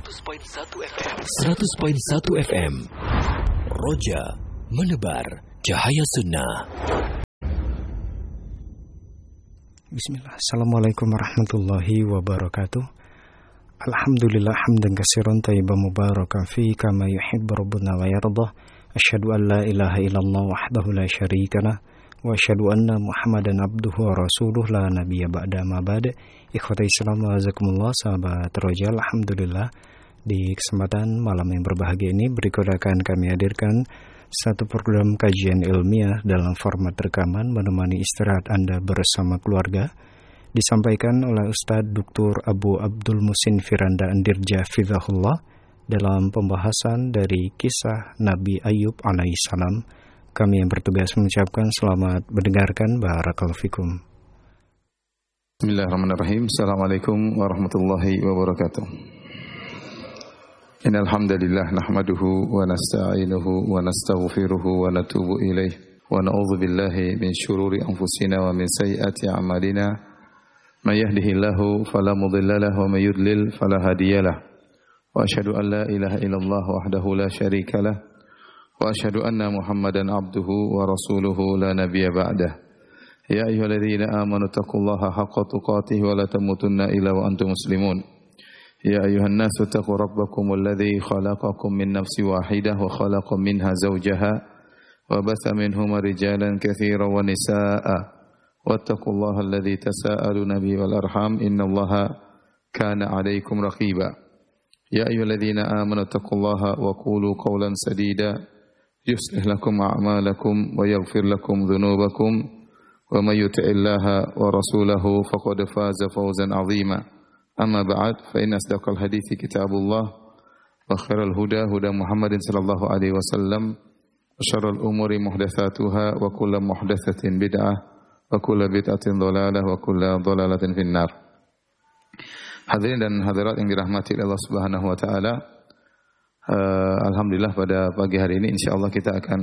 100.1 FM. 100.1 FM. Roja menebar cahaya sunnah. Bismillah. Assalamualaikum warahmatullahi wabarakatuh. Alhamdulillah hamdan katsiran thayyiban mubarakan fi kama yuhibbu rabbuna wa yardah. Asyhadu an la ilaha illallah wahdahu la syarikalah wa asyhadu anna Muhammadan abduhu wa rasuluh la nabiyya ba'da ma ba'da. Ikhwati Islam wa jazakumullah, sahabat Roja. Alhamdulillah, di kesempatan malam yang berbahagia ini berikut akan kami hadirkan satu program kajian ilmiah dalam format rekaman menemani istirahat Anda bersama keluarga, disampaikan oleh Ustadz Dr. Abu Abdul Musin Firanda Andirja Fidhahullah dalam pembahasan dari kisah Nabi Ayub alaihissalam. Kami yang bertugas mengucapkan selamat mendengarkan. Barakallahu fikum. Bismillahirrahmanirrahim. Assalamualaikum warahmatullahi wabarakatuh. Innal hamdalillah nahmaduhu wa nasta'inuhu wa nastaghfiruhu wa natubu ilaih wa na'udzu billahi min syururi anfusina wa min sayyiati a'malina. May yahdihillahu fala mudilla lahu wa may yudlil fala hadiyalah. Wa asyhadu an la ilaha illallah wahdahu la syarika lah wa asyhadu anna Muhammadan abduhu wa rasuluhu la nabiyya ba'dah. Ya ayyuhalladzina amanu taqullaha haqqa tuqatih wa la tamutunna illa wa antum muslimun. Ya ayyuhan nasu taqu rabbakumul ladzi khalaqakum min nafsin wahidah wa khalaqa minha zawjaha wa batha minhuma rijalan katsiran wa nisaa'a wattaqullaha alladzi tasaaluna bihi wal arham innallaha kana 'alaykum raqiba. Ya ayyuhalladzina amanu taqullaha wa qulu qawlan sadida yuslih lakum a'malakum wa yaghfir lakum dhunubakum wa may yuti'illaha wa rasulahu faqad faza fawzan 'azima. Amma ba'd, fa inna asdaqal hadithi kitabullah wa khairal huda huda Muhammadin sallallahu alaihi wasallam wa syarrul umuri muhdatsatuha wa kullu muhdatsatin bid'ah wa kullu bid'atin dhalalah wa kullu dhalalatin finnar. Hadirin dan hadirat yang dirahmati Allah Subhanahu wa taala, alhamdulillah pada pagi hari ini insyaallah kita akan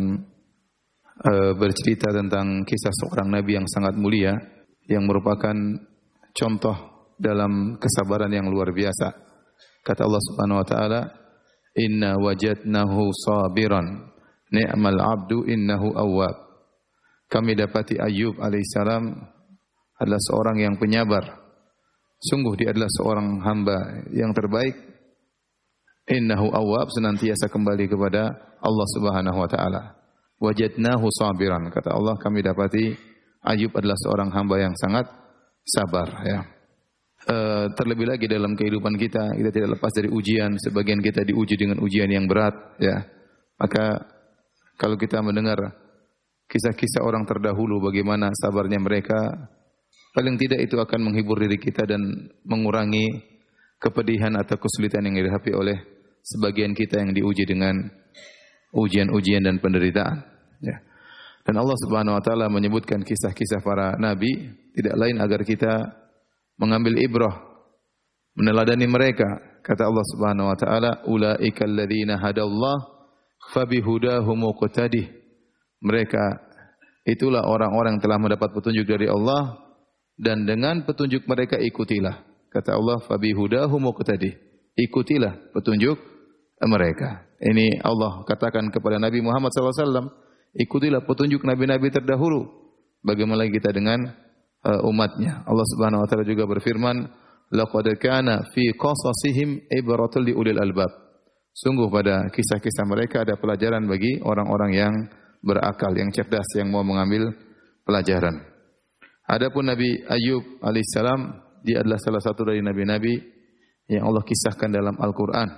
bercerita tentang kisah seorang nabi yang sangat mulia yang merupakan contoh dalam kesabaran yang luar biasa. Kata Allah Subhanahu wa taala, "Inna wajadnahu sabiran, ni'mal 'abdu innahu awwab." Kami dapati Ayub alaihissalam adalah seorang yang penyabar. Sungguh dia adalah seorang hamba yang terbaik. Innahu awwab, senantiasa kembali kepada Allah Subhanahu wa taala. Wajadnahu sabiran, kata Allah, kami dapati Ayub adalah seorang hamba yang sangat sabar, ya. Terlebih lagi dalam kehidupan kita tidak lepas dari ujian. Sebagian kita diuji dengan ujian yang berat, ya. Maka kalau kita mendengar kisah-kisah orang terdahulu bagaimana sabarnya mereka, paling tidak itu akan menghibur diri kita dan mengurangi kepedihan atau kesulitan yang dihadapi oleh sebagian kita yang diuji dengan ujian-ujian dan penderitaan, ya. Dan Allah Subhanahu wa taala menyebutkan kisah-kisah para nabi tidak lain agar kita mengambil ibrah, meneladani mereka. Kata Allah Subhanahu wa taala, ulaikal ladzina hadallah fabihudahum muqtadih. Mereka itulah orang-orang yang telah mendapat petunjuk dari Allah dan dengan petunjuk mereka ikutilah. Kata Allah, fabihudahum muqtadih. Ikutilah petunjuk mereka. Ini Allah katakan kepada Nabi Muhammad SAW, ikutilah petunjuk nabi-nabi terdahulu. Bagaimana kita dengan umatnya. Allah Subhanahu wa taala juga berfirman, laqad kana fi qasasihim ibratul liulil albab. Sungguh pada kisah-kisah mereka ada pelajaran bagi orang-orang yang berakal, yang cerdas, yang mau mengambil pelajaran. Adapun Nabi Ayub alaihissalam, dia adalah salah satu dari nabi-nabi yang Allah kisahkan dalam Al-Qur'an,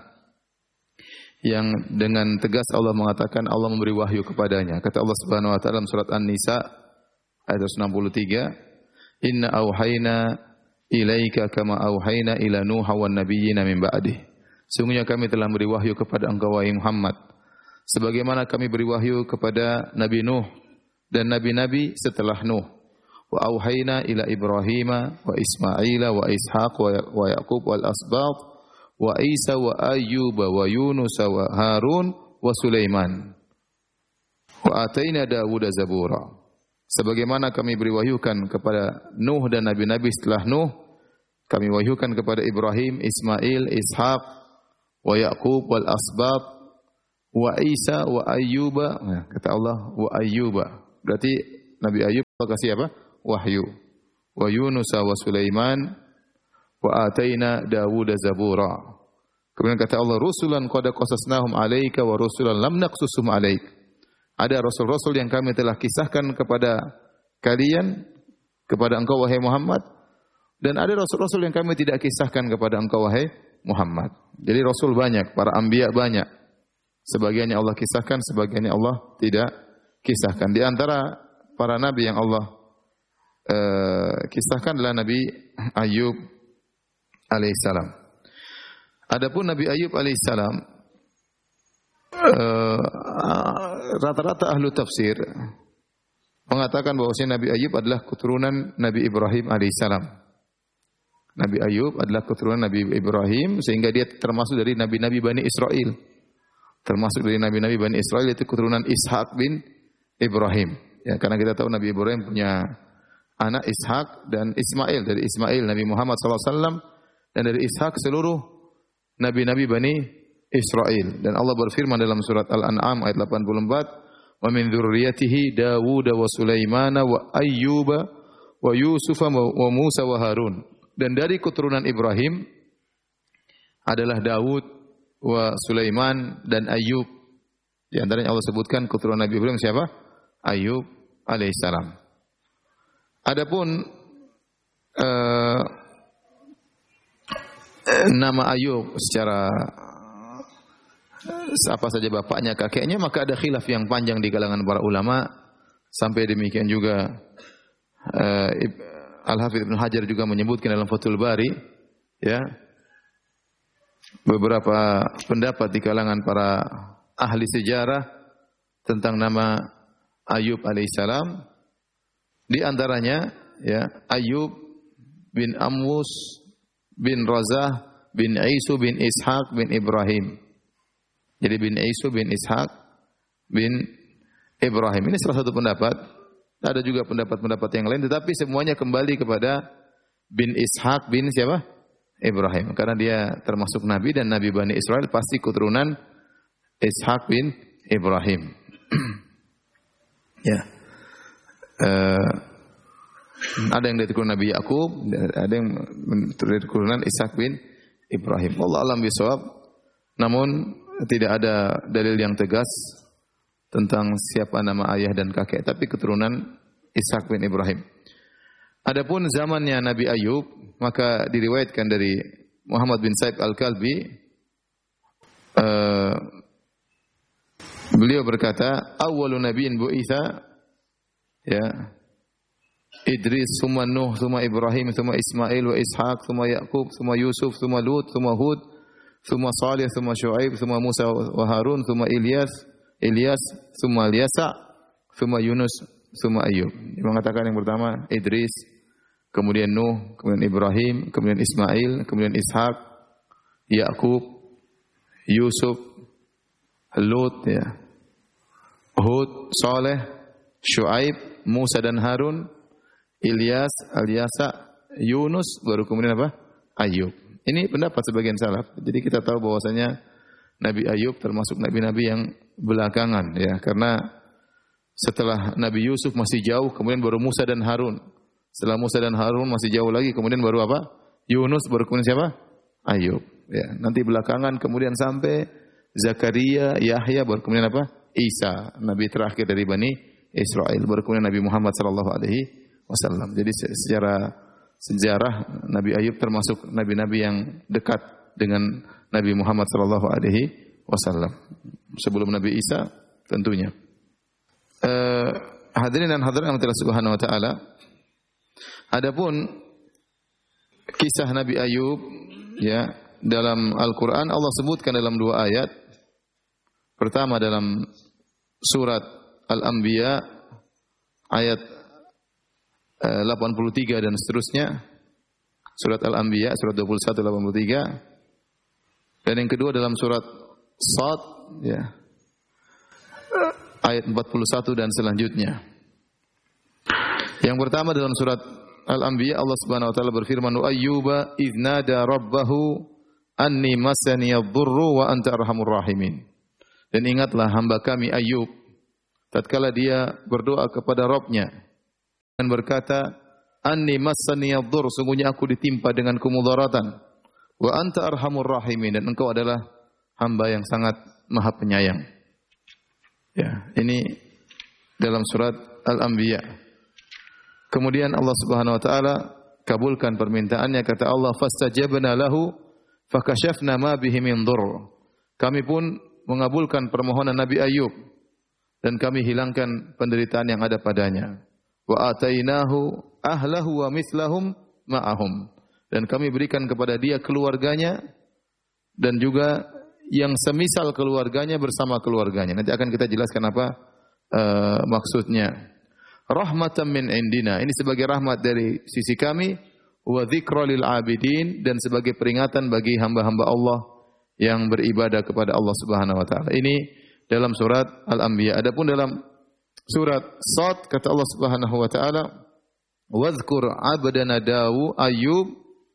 yang dengan tegas Allah mengatakan Allah memberi wahyu kepadanya. Kata Allah Subhanahu wa taala dalam surat An-Nisa ayat 63, Inna auhayna ilaika kama auhayna ila Nuh wan nabiyyina min ba'dih. Sungguhnya kami telah beri wahyu kepada engkau wahai Muhammad sebagaimana kami beri wahyu kepada Nabi Nuh dan nabi-nabi setelah Nuh. Wa auhayna ila Ibrahim wa Ismail wa Ishaq wa Yaqub wal asbaq wa Isa wa Ayyub wa Yunus wa Harun wa Sulaiman. Wa ataina Dawuda zabura. Sebagaimana kami beri wahyukan kepada Nuh dan nabi-nabi setelah Nuh, kami wahyukan kepada Ibrahim, Ismail, Ishaq, wa Yaqub wal asbab wa Isa wa Ayyuba. Nah, kata Allah wa Ayyuba. Berarti Nabi Ayub Allah kasih apa? Wahyu. Wa Yunus wa Sulaiman wa ataina Dawud zabura. Kemudian kata Allah, rusulan qad qasasnahum 'alaika wa rusulan lam naqsusum 'alaik. Ada rasul-rasul yang kami telah kisahkan kepada kalian, kepada engkau wahai Muhammad, dan ada rasul-rasul yang kami tidak kisahkan kepada engkau wahai Muhammad. Jadi rasul banyak, para anbiya banyak. Sebagiannya Allah kisahkan, sebagiannya Allah tidak kisahkan. Di antara para nabi yang Allah kisahkan adalah Nabi Ayub alaihissalam. Adapun Nabi Ayub alaihissalam, rata-rata ahlu tafsir mengatakan bahwasanya Nabi Ayub adalah keturunan Nabi Ibrahim alaihissalam. Nabi Ayub adalah keturunan Nabi Ibrahim, sehingga dia termasuk dari nabi-nabi Bani Israel. Termasuk dari nabi-nabi Bani Israel itu keturunan Ishak bin Ibrahim. Ya, karena kita tahu Nabi Ibrahim punya anak Ishak dan Ismail. Dari Ismail Nabi Muhammad SAW, dan dari Ishak seluruh nabi-nabi Bani Israel. Dan Allah berfirman dalam surat Al-An'am ayat 84, "Wa min dzurriyyatihi Dawud wa Sulaiman wa Ayyub wa Yusuf wa Musa wa Harun." Dan dari keturunan Ibrahim adalah Dawud wa Sulaiman dan Ayyub. Di antaranya Allah sebutkan keturunan Nabi Ibrahim siapa? Ayyub alaihissalam. Adapun nama Ayub secara apa saja bapaknya, kakeknya, maka ada khilaf yang panjang di kalangan para ulama. Sampai demikian juga Al-Hafidz Ibnu Hajar juga menyebutkan dalam Fathul Bari, ya, beberapa pendapat di kalangan para ahli sejarah tentang nama Ayub alaihissalam. Di antaranya, ya, Ayub bin Amwus bin Razah bin Isu bin Ishaq bin Ibrahim. Jadi bin Isu bin Ishaq bin Ibrahim. Ini salah satu pendapat. Ada juga pendapat-pendapat yang lain, tetapi semuanya kembali kepada bin Ishaq bin siapa? Ibrahim. Karena dia termasuk nabi, dan nabi Bani Israel pasti keturunan Ishaq bin Ibrahim. Ya. Ada yang dari keturunan Nabi Yaqub, ada yang dari keturunan Ishaq bin Ibrahim. Wallahu a'lam bishawab. Namun tidak ada dalil yang tegas tentang siapa nama ayah dan kakek, tapi keturunan Ishaq bin Ibrahim. Adapun zamannya Nabi Ayub, maka diriwayatkan dari Muhammad bin Sa'ib Al-Kalbi, beliau berkata, awwalu nabiyyin bu'itsa, ya, Idris, summa Nuh, summa Ibrahim, summa Ismail wa Ishaq, summa Yaqub, summa Yusuf, summa Lut, summa Hud, summa Salih, summa Syuaib, summa Musa wa Harun, summa Ilyas, summa Ilyasa, summa Yunus, summa Ayyub. Dia mengatakan yang pertama Idris, kemudian Nuh, kemudian Ibrahim, kemudian Ismail, kemudian Ishaq, Yaqub, Yusuf, Lut, ya, Hud, Saleh, Syuaib, Musa dan Harun, Ilyas, Alyasa, Yunus, baru kemudian apa? Ayub. Ini pendapat sebagian salaf. Jadi kita tahu bahwasanya Nabi Ayub termasuk nabi-nabi yang belakangan, ya, karena setelah Nabi Yusuf masih jauh, kemudian baru Musa dan Harun. Setelah Musa dan Harun masih jauh lagi, kemudian baru apa? Yunus, baru kemudian siapa? Ayub. Ya, nanti belakangan kemudian sampai Zakaria, Yahya, baru kemudian apa? Isa, nabi terakhir dari Bani Israel, baru kemudian Nabi Muhammad sallallahu alaihi wasallam. Jadi secara sejarah Nabi Ayub termasuk nabi-nabi yang dekat dengan Nabi Muhammad sallallahu alaihi wasallam. Sebelum Nabi Isa tentunya. Hadirin dan hadirat Allah Subhanahu wa taala. Adapun kisah Nabi Ayub, ya, dalam Al-Qur'an Allah sebutkan dalam dua ayat. Pertama dalam surat Al-Anbiya ayat 83 dan seterusnya. Surat Al-Anbiya surat 21 83. Dan yang kedua dalam surat Shad, ya, ayat 41 dan selanjutnya. Yang pertama dalam surat Al-Anbiya Allah Subhanahu wa taala berfirman, "Ayyuba idznada rabbahu anni massaniyadh-dhurru wa anta arhamur rahimin. Dan ingatlah hamba kami Ayub tatkala dia berdoa kepada Rabb-Nya dan berkata, anni massaniyadh-dhurr, sungguhnya aku ditimpa dengan kemudaratan, wa anta arhamur rahimin, dan engkau adalah hamba yang sangat maha penyayang. Ya, ini dalam surat Al-Anbiya. Kemudian Allah Subhanahu wa taala kabulkan permintaannya, kata Allah, fastajabna lahu fakashafna ma bihi min dhurr. Kami pun mengabulkan permohonan Nabi Ayub dan kami hilangkan penderitaan yang ada padanya. Wa atainahu ahlahu wa mithlahum ma'ahum. Dan kami berikan kepada dia keluarganya dan juga yang semisal keluarganya bersama keluarganya. Nanti akan kita jelaskan apa maksudnya. Rahmatan min indina, ini sebagai rahmat dari sisi kami, wa dzikra lil abidin, dan sebagai peringatan bagi hamba-hamba Allah yang beribadah kepada Allah Subhanahu wa taala. Ini dalam surat Al-Anbiya. Adapun dalam surat Shad kata Allah Subhanahu wa taala, "Wadhkur 'abdana Ayyub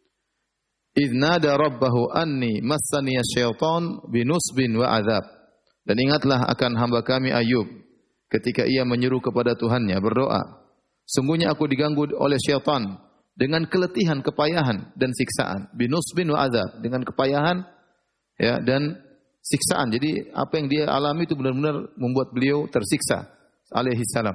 idz nada rabbahu anni massaniya syaitan binusbin wa adzab." Dan ingatlah akan hamba kami Ayub ketika ia menyeru kepada Tuhannya berdoa, sungguhnya aku diganggu oleh syaitan dengan keletihan, kepayahan dan siksaan. Binusbin wa adzab, dengan kepayahan ya dan siksaan. Jadi apa yang dia alami itu benar-benar membuat beliau tersiksa alaihi salam.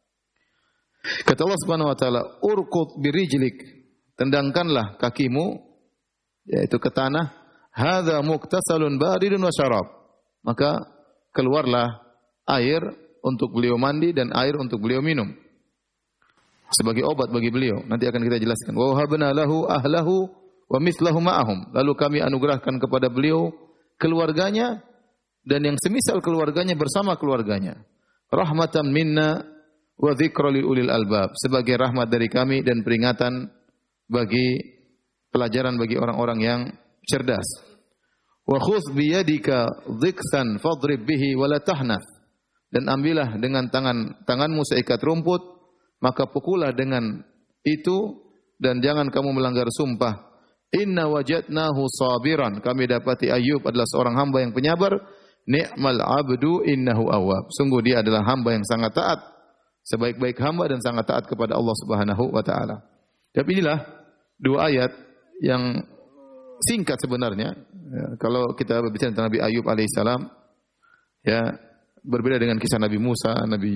Kata Allah Subhanahu wa taala, urqud birijlik, tendangkanlah kakimu yaitu ke tanah, hadza muktasalun baridun wa syarab. Maka keluarlah air untuk beliau mandi dan air untuk beliau minum sebagai obat bagi beliau. Nanti akan kita jelaskan. Wa wahabna lahu ahlahu wa mithlahu ma'ahum. Lalu kami anugerahkan kepada beliau keluarganya dan yang semisal keluarganya bersama keluarganya. Rahmatan minna wa dzikra lil ulil albab, sebagai rahmat dari kami dan peringatan bagi pelajaran bagi orang-orang yang cerdas. Wa khudh bi yadika dhiksan fadrib bihi wa la tahnath. Dan ambillah dengan tanganmu seikat rumput, maka pukullah dengan itu dan jangan kamu melanggar sumpah. Inna wajadnahu sabiran, kami dapati Ayub adalah seorang hamba yang penyabar. Ni'mal abdu innahu awwab, sungguh dia adalah hamba yang sangat taat, sebaik-baik hamba dan sangat taat kepada Allah Subhanahu wa taala. Tapi inilah dua ayat yang singkat sebenarnya. Ya, kalau kita berbicara tentang Nabi Ayub alaihissalam, ya berbeda dengan kisah Nabi Musa, Nabi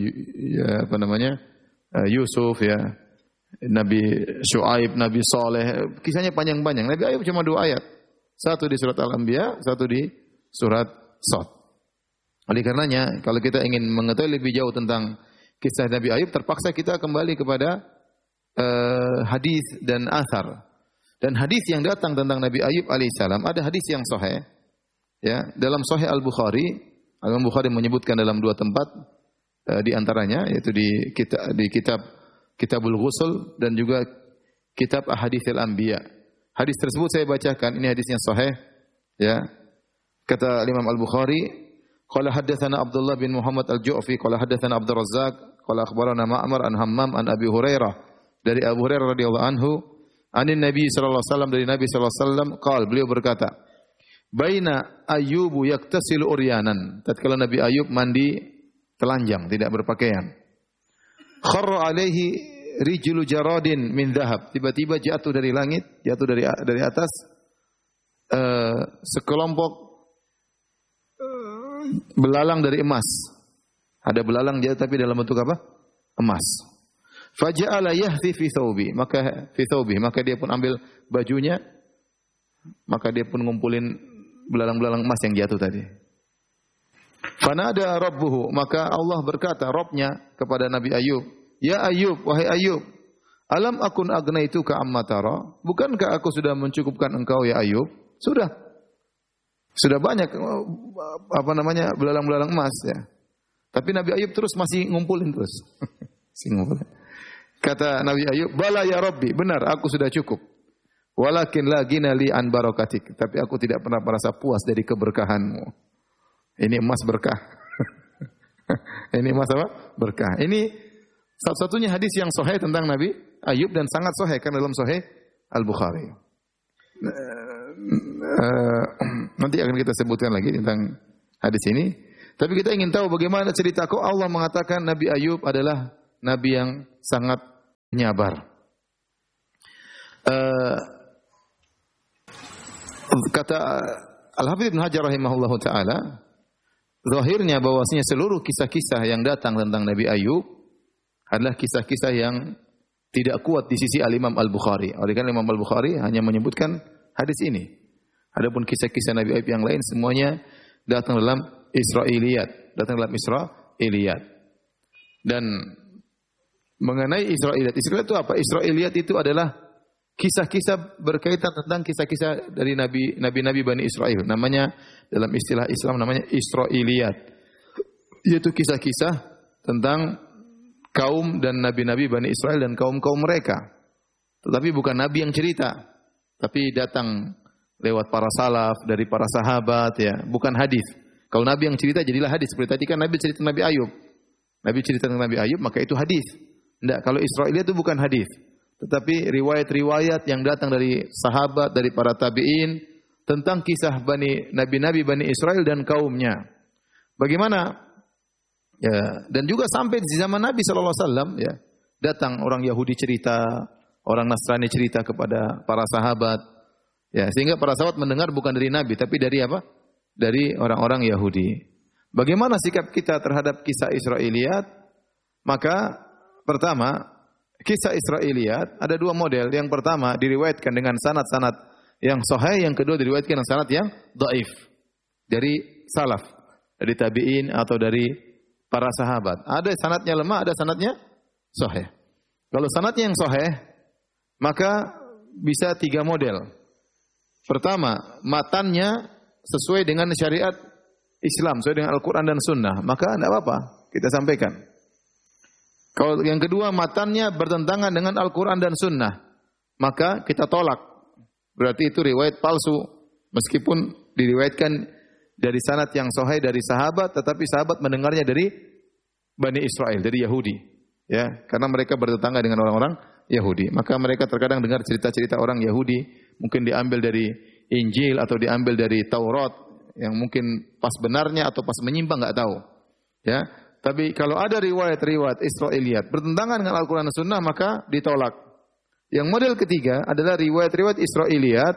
Yusuf, ya, Nabi Syuaib, Nabi Saleh. Kisahnya panjang-panjang. Nabi Ayub cuma 2 ayat. Satu di surat Al-Anbiya, satu di surat Shad. Oleh karenanya, kalau kita ingin mengetahui lebih jauh tentang kisah Nabi Ayub, terpaksa kita kembali kepada hadis dan athar. Dan hadis yang datang tentang Nabi Ayub alaihissalam, ada hadis yang sahih. Ya, dalam Sahih Al-Bukhari, Al-Bukhari menyebutkan dalam 2 tempat di antaranya, yaitu di kitab Kitabul Ghusl dan juga kitab Ahaditsil Anbiya. Hadis tersebut saya bacakan, ini hadisnya sahih. Ya. Kata Imam Al-Bukhari, qala haddatsana Abdullah bin Muhammad Al-Ju'fi, qala haddatsana Abdur Razzaq, qala akhbarana Ma'mar an Hammam an Abi Hurairah. Dari Abu Hurairah radhiyallahu anhu, anin Nabi sallallahu alaihi wasallam, dari Nabi sallallahu alaihi wasallam, qala, beliau berkata, baina Ayyubu yaktasilu uryanan, tatkala Nabi Ayub mandi telanjang, tidak berpakaian. Kharra alaihi rijlu jaradin min dhahab, tiba-tiba jatuh dari langit, jatuh dari atas sekelompok belalang dari emas. Ada belalang jatuh tapi dalam bentuk apa? Emas. Faja'ala yahthi fi thawbi, maka dia pun ambil bajunya, maka dia pun ngumpulin belalang-belalang emas yang jatuh tadi. Fanada rabbuhu, maka Allah berkata, Rabb-nya kepada Nabi Ayub, ya Ayub, wahai Ayub, alam akun agnaituka amma tara, bukankah aku sudah mencukupkan engkau ya Ayub? Sudah banyak belalang-belalang emas ya. Tapi Nabi Ayub terus masih ngumpulin terus. Kata Nabi Ayub, bala ya Rabbi, benar aku sudah cukup. Walakin la gina li an barakatik, tapi aku tidak pernah merasa puas dari keberkahanmu. Ini emas berkah. Ini emas apa? Berkah. Ini satu-satunya hadis yang sahih tentang Nabi Ayub dan sangat sahih kan dalam Sahih Al-Bukhari. nanti akan kita sebutkan lagi tentang hadis ini. Tapi kita ingin tahu bagaimana cerita kok Allah mengatakan Nabi Ayub adalah nabi yang sangat penyabar. Kata Al-Hafidz Ibnu Hajar rahimahullahu taala, zahirnya bahwasanya seluruh kisah-kisah yang datang tentang Nabi Ayub adalah kisah-kisah yang tidak kuat di sisi Al-Imam Al-Bukhari. Oleh karena Imam Al-Bukhari hanya menyebutkan hadis ini. Adapun kisah-kisah Nabi Ayub yang lain semuanya datang dalam Israiliyat, Dan mengenai Israiliyat itu apa? Israiliyat itu adalah kisah-kisah berkaitan tentang kisah-kisah dari nabi-nabi Bani Israel. Namanya dalam istilah Islam namanya Israiliyat. Yaitu kisah-kisah tentang kaum dan nabi-nabi Bani Israel dan kaum-kaum mereka. Tetapi bukan nabi yang cerita, tapi datang lewat para salaf, dari para sahabat, ya, bukan hadis. Kalau nabi yang cerita jadilah hadis. Seperti tadi kan nabi cerita Nabi Ayub. Nabi cerita tentang Nabi Ayub, maka itu hadis. Tidak, kalau Israiliyat itu bukan hadis, tetapi riwayat-riwayat yang datang dari sahabat, dari para tabi'in tentang kisah nabi-nabi Bani Israel dan kaumnya. Bagaimana? Ya, dan juga sampai di zaman Nabi sallallahu alaihi wasallam, ya, datang orang Yahudi cerita, orang Nasrani cerita kepada para sahabat, ya, sehingga para sahabat mendengar bukan dari Nabi tapi dari apa? Dari orang-orang Yahudi. Bagaimana sikap kita terhadap kisah Israiliyat? Maka pertama, kisah Israiliyat ada dua model. Yang pertama diriwayatkan dengan sanad-sanad yang sahih, yang kedua diriwayatkan dengan sanad yang dhaif dari salaf, dari tabi'in atau dari para sahabat. Ada sanadnya lemah, ada sanadnya sahih. Kalau sanadnya yang sahih, maka bisa tiga model. Pertama, matannya sesuai dengan syariat Islam, sesuai dengan Al-Quran dan Sunnah, maka tidak apa-apa, kita sampaikan. Kalau yang kedua, matannya bertentangan dengan Al-Quran dan Sunnah, maka kita tolak. Berarti itu riwayat palsu, meskipun diriwayatkan dari sanad yang sahih dari sahabat, tetapi sahabat mendengarnya dari Bani Israel, dari Yahudi. Ya, karena mereka bertetangga dengan orang-orang Yahudi. Maka mereka terkadang dengar cerita-cerita orang Yahudi, mungkin diambil dari Injil atau diambil dari Taurat yang mungkin pas benarnya atau pas menyimpang enggak tahu. Ya. Tapi kalau ada riwayat-riwayat Israiliyat bertentangan dengan Al-Qur'an dan Sunnah maka ditolak. Yang model ketiga adalah riwayat-riwayat Israiliyat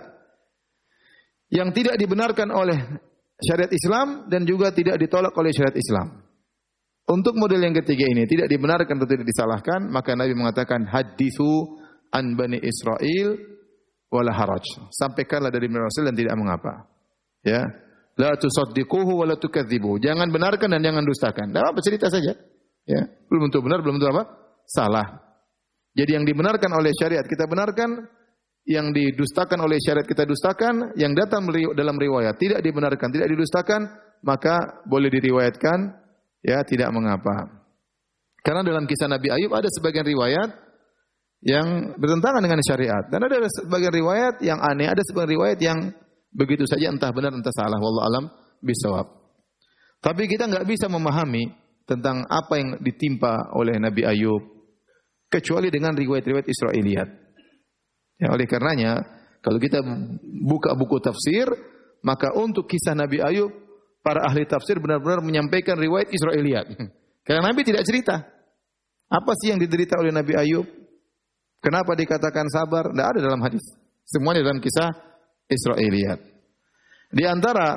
yang tidak dibenarkan oleh syariat Islam dan juga tidak ditolak oleh syariat Islam. Untuk model yang ketiga ini tidak dibenarkan atau tidak disalahkan, maka Nabi mengatakan haditsu an Bani Israil wala haraj. Sampaikanlah dari Rasul dan tidak mengapa. Ya. La tusaddiquhu wa la tukadzibuhu. Jangan benarkan dan jangan dustakan. Tidak apa, cerita saja. Ya. Belum tentu benar, belum tentu apa? Salah. Jadi yang dibenarkan oleh syariat kita benarkan, yang didustakan oleh syariat kita dustakan, yang datang dalam riwayat tidak dibenarkan, tidak didustakan, maka boleh diriwayatkan, ya, tidak mengapa. Karena dalam kisah Nabi Ayub ada sebagian riwayat yang bertentangan dengan syariat. Dan ada sebagian riwayat yang aneh, ada sebagian riwayat yang begitu saja entah benar entah salah. Wallahu alam bisawab. Tapi kita enggak bisa memahami tentang apa yang ditimpa oleh Nabi Ayub kecuali dengan riwayat-riwayat Israiliyat. Ya, oleh karenanya kalau kita buka buku tafsir, maka untuk kisah Nabi Ayub para ahli tafsir benar-benar menyampaikan riwayat Israiliyat. Karena Nabi tidak cerita. Apa sih yang diderita oleh Nabi Ayub? Kenapa dikatakan sabar? Tidak ada dalam hadis. Semuanya dalam kisah Israiliyat. Di antara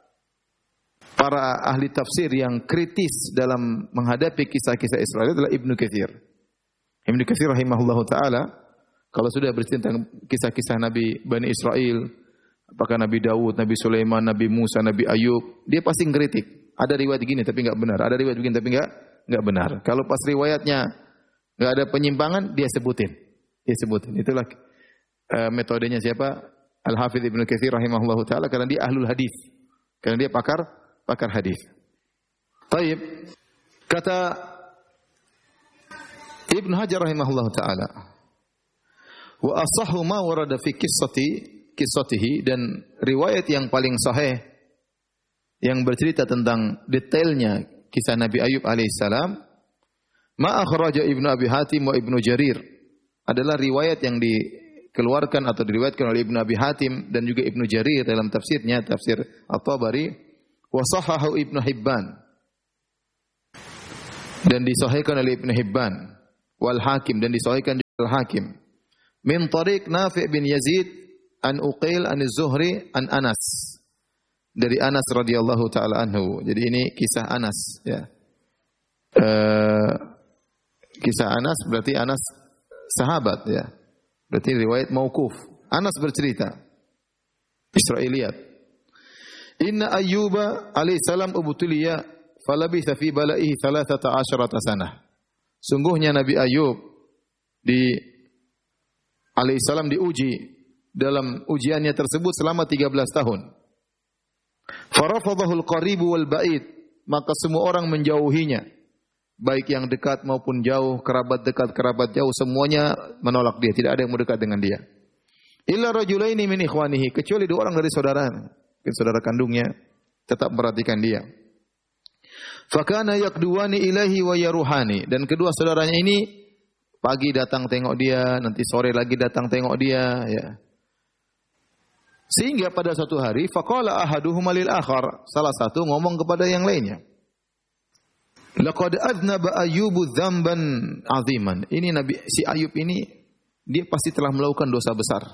para ahli tafsir yang kritis dalam menghadapi kisah-kisah Israiliyat adalah Ibnu Katsir. Ibnu Katsir rahimahullahu taala kalau sudah bercerita tentang kisah-kisah Nabi Bani Israel, apakah Nabi Daud, Nabi Sulaiman, Nabi Musa, Nabi Ayub, dia pasti ngeritik. Ada riwayat begini tapi enggak benar, ada riwayat begini tapi enggak benar. Kalau pas riwayatnya enggak ada penyimpangan, dia sebutin. Itulah metodenya siapa? Al-Hafidz Ibnu Katsir rahimahullahu taala karena dia ahlul hadis. Karena dia pakar hadis. Baik. Kata Ibnu Hajar rahimahullahu taala, wa asahhu ma warada fi qissatihi, dan riwayat yang paling sahih yang bercerita tentang detailnya kisah Nabi Ayub alaihissalam, ma akhraja Ibnu Abi Hatim wa Ibnu Jarir, adalah riwayat yang dikeluarkan atau diriwayatkan oleh Ibnu Abi Hatim dan juga Ibnu Jarir dalam tafsirnya, tafsir At-Tabari, wa sahahu Ibnu Hibban. Dan disahihkan oleh Ibnu Hibban wal Hakim dan disahihkan juga Al-Hakim. Min tariq Nafi' bin Yazid an Uqail an Az-Zuhri an Anas. Dari Anas radhiyallahu taala anhu. Jadi ini kisah Anas ya. Kisah Anas berarti Anas sahabat ya. Berarti riwayat mauquf. Anas bercerita. Israiliyat. Inna Ayyuba alaihi salam ubtuliya falabitha fi bala'ihi 13 sanah. Sungguhnya Nabi Ayub alaihi salam diuji dalam ujiannya tersebut selama 13 tahun. Farafadahu al-qaribu wal ba'id, maka semua orang menjauhinya. Baik yang dekat maupun jauh, kerabat dekat, kerabat jauh, semuanya menolak dia, tidak ada yang mau dekat dengan dia. Illa rajulaini min ikhwanihi, kecuali 2 orang dari saudara kandungnya tetap memperhatikan dia. Fakana yakduwani ilahi wa yaruhani, dan kedua saudaranya ini pagi datang tengok dia, nanti sore lagi datang tengok dia ya. Sehingga pada suatu hari faqala ahaduhuma lil akhar, salah satu ngomong kepada yang lainnya. Laqad adnaba Ayyubu dzamban aziman. Ini si Ayub ini dia pasti telah melakukan dosa besar.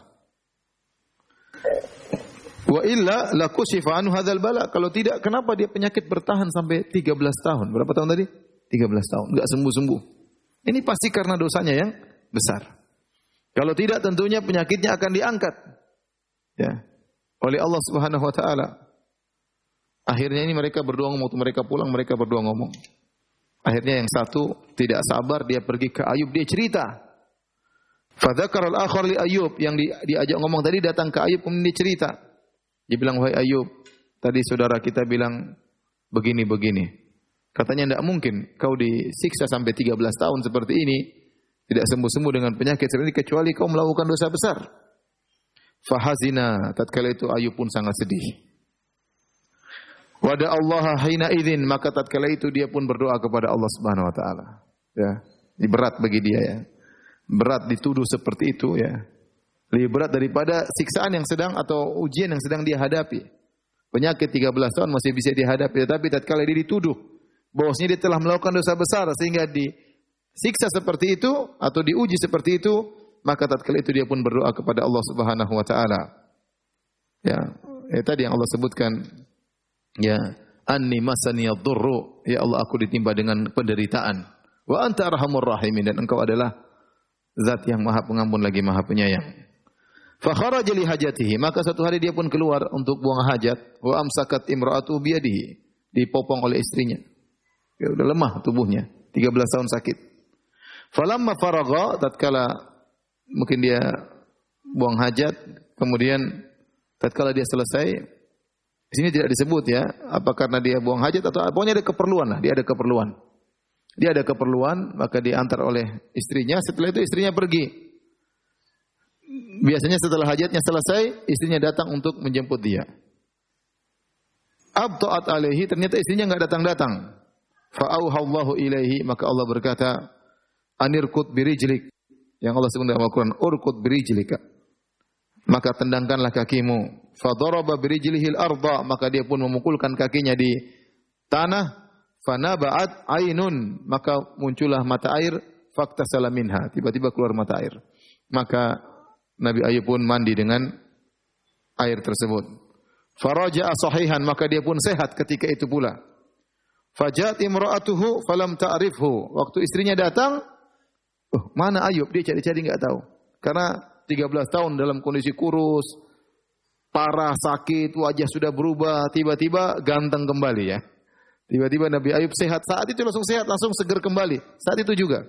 Wa illa lakushifa anhu hadzal bala. Kalau tidak, kenapa dia penyakit bertahan sampai 13 tahun? Berapa tahun tadi? 13 tahun, enggak sembuh-sembuh. Ini pasti karena dosanya yang besar. Kalau tidak, tentunya penyakitnya akan diangkat ya oleh Allah Subhanahu wa taala. Akhirnya ini mereka berdua ngomong, waktu mereka pulang mereka berdua ngomong. Akhirnya yang satu tidak sabar, dia pergi ke Ayub, dia cerita. Fa dzakara al-akhar li Ayub, yang diajak ngomong tadi datang ke Ayub kemudian dia cerita. Dia bilang, "Wahai Ayub, tadi saudara kita bilang begini-begini. Katanya tidak mungkin kau disiksa sampai 13 tahun seperti ini, tidak sembuh-sembuh dengan penyakit seperti ini kecuali kau melakukan dosa besar." Fahazina, tatkala itu Ayub pun sangat sedih. Wada Allah hina idzin, maka tatkala itu dia pun berdoa kepada Allah Subhanahu wa taala. Ya, ini berat bagi dia ya. Berat dituduh seperti itu ya. Lebih berat daripada siksaan yang sedang atau ujian yang sedang dia hadapi. Penyakit 13 tahun masih bisa dihadapi, tetapi tatkala dia dituduh bahwasanya dia telah melakukan dosa besar sehingga disiksa seperti itu atau diuji seperti itu, maka tatkala itu dia pun berdoa kepada Allah Subhanahu wa taala. Ya, tadi yang Allah sebutkan, ya, anni masaniyadh-dhurru, ya Allah aku ditimpa dengan penderitaan. Wa anta arhamur rahimin, dan engkau adalah zat yang Maha Pengampun lagi Maha Penyayang. Fa kharaja li hajatihi, maka satu hari dia pun keluar untuk buang hajat. Wa amsakat imra'atu biyadihi, dipopong oleh istrinya. Ya udah lemah tubuhnya, 13 tahun sakit. Falamma faragha, tatkala mungkin dia buang hajat, kemudian tatkala dia selesai, di sini tidak disebut ya, apa karena dia buang hajat atau pokoknya ada keperluan lah, dia ada keperluan. Dia ada keperluan, maka diantar oleh istrinya, setelah itu istrinya pergi. Biasanya setelah hajatnya selesai, istrinya datang untuk menjemput dia. Abta'at alaihi, ternyata istrinya enggak datang-datang. Fa'auhallahu ilaihi, maka Allah berkata, anirkut birijlik. Yang Allah sebut dalam Al-Quran, urkut birijlika. Maka tendangkanlah kakimu. Fadaraba birijlihil arda, maka dia pun memukulkan kakinya di tanah. Fanaba'at ainun, maka muncullah mata air. Faktasala minha, tiba-tiba keluar mata air. Maka Nabi Ayub pun mandi dengan air tersebut. Faraja'a sahihan, maka dia pun sehat ketika itu pula. Fajat imra'atuhu falam ta'rifhu. Waktu istrinya datang, mana Ayub? Dia cari-cari enggak tahu. Karena 13 tahun dalam kondisi kurus, parah, sakit, wajah sudah berubah, tiba-tiba ganteng kembali ya. Tiba-tiba Nabi Ayub sehat, saat itu langsung sehat, langsung seger kembali. Saat itu juga.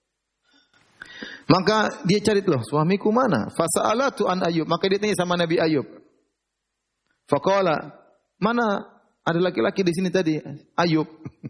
Maka dia cari, loh, suamiku mana? Fasa'alatu an Ayub. Maka dia tanya sama Nabi Ayub. Faqala, mana ada laki-laki di sini tadi? Ayub.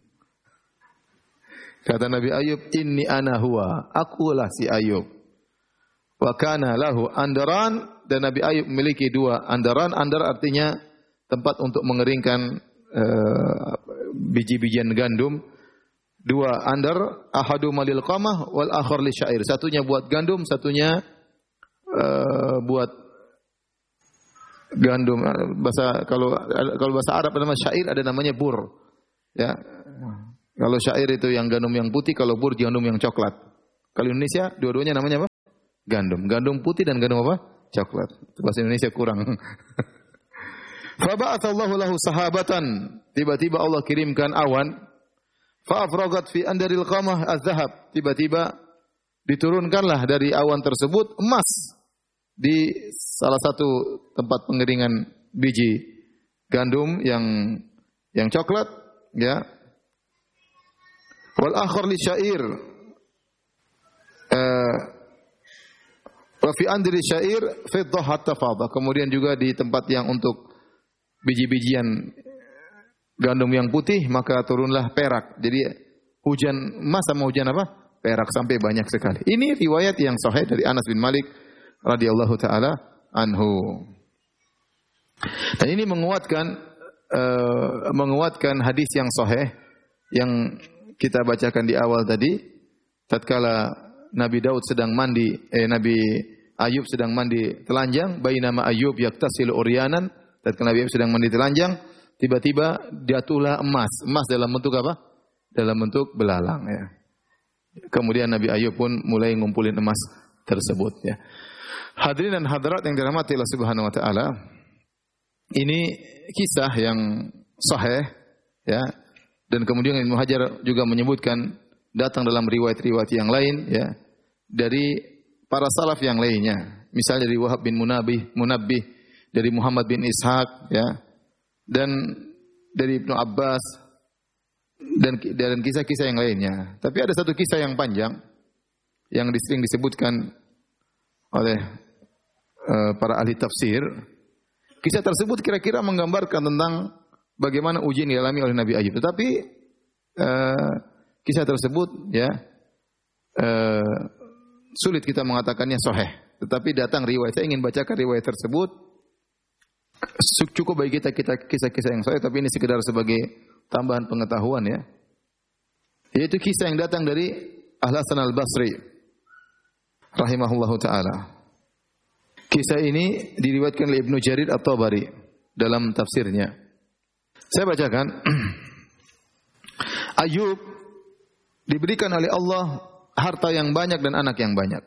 Kata Nabi Ayub, inni ana huwa, akulah si Ayub. Wa kana lahu andaran, dan Nabi Ayub memiliki 2 andaran. Andar artinya tempat untuk mengeringkan biji-bijian gandum. 2 andar, ahadu malil qamah wal akhar li syair. Satunya buat gandum, satunya buat gandum, kalau bahasa Arab nama syair ada namanya bur. Ya. Kalau syair itu yang gandum yang putih, kalau bur gandum yang coklat. Kalau Indonesia dua-duanya namanya apa? Gandum. Gandum putih dan gandum apa? Coklat. Bahasa Indonesia kurang. Fa ba'atsallahu lahu sahabatan. Tiba-tiba Allah kirimkan awan. Fa afragat fi andaril qamah az-zahab. Tiba-tiba diturunkanlah dari awan tersebut emas di salah satu tempat pengeringan biji gandum yang coklat, ya. Wal akhar li syair. Wa fi andri syair fiddah hatta fadha. Kemudian juga di tempat yang untuk biji-bijian gandum yang putih maka turunlah perak. Jadi hujan emas sama hujan apa? Perak sampai banyak sekali. Ini riwayat yang sahih dari Anas bin Malik radhiyallahu taala anhu. Dan ini menguatkan hadis yang sahih yang kita bacakan di awal tadi. Tatkala Nabi Daud sedang mandi, Nabi Ayub sedang mandi telanjang, bainama Ayub yaktasilu uryanan, tatkala Nabi Ayub sedang mandi telanjang, tiba-tiba jatuhlah emas. Emas dalam bentuk apa? Dalam bentuk belalang, ya. Kemudian Nabi Ayub pun mulai ngumpulin emas tersebut, ya. Hadirin dan hadirat yang dirahmati Allah Subhanahu wa taala, ini kisah yang sahih, ya. Dan kemudian Ibnu Hajar juga menyebutkan datang dalam riwayat-riwayat yang lain, ya, dari para salaf yang lainnya. Misalnya dari Wahab bin Munabbih, dari Muhammad bin Ishaq, ya, dan dari Ibnu Abbas dan kisah-kisah yang lainnya. Tapi ada satu kisah yang panjang yang sering disebutkan oleh para ahli tafsir. Kisah tersebut kira-kira menggambarkan tentang bagaimana ujian dialami oleh Nabi Ayub. Tetapi kisah tersebut, ya, sulit kita mengatakannya sahih. Tetapi datang riwayat. Saya ingin bacakan riwayat tersebut. Cukup bagi kita kisah-kisah yang sahih, tapi ini sekedar sebagai tambahan pengetahuan, ya. Yaitu kisah yang datang dari Al-Hasan Al-Basri rahimahullahu taala. Kisah ini diriwayatkan oleh Ibnu Jarir At-Tabari dalam tafsirnya. Saya bacakan. Ayub diberikan oleh Allah harta yang banyak dan anak yang banyak.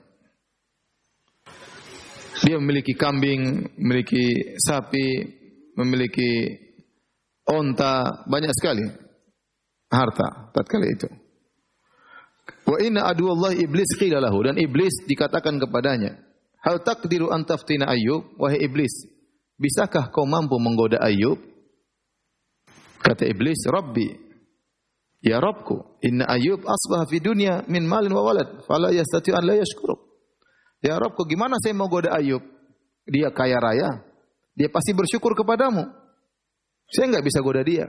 Dia memiliki kambing, memiliki sapi, memiliki onta, banyak sekali harta tatkala itu. Wa inna aduwallahi iblis qila lahu, dan iblis dikatakan kepadanya, hal taqdiru an taftina Ayyub, wahai iblis, bisakah kau mampu menggoda Ayyub? Kata iblis, Rabbi, ya Rabbku, inna Ayyub asbaha fi dunya min malin wa walad, fala yastati an la yashkuru. Ya Rabbku, gimana saya mau goda Ayyub? Dia kaya raya, dia pasti bersyukur kepadamu. Saya enggak bisa goda dia.